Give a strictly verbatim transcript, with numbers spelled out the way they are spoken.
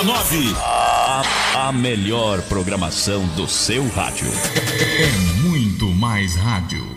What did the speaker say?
nove. A, a melhor programação do seu rádio. É muito mais rádio.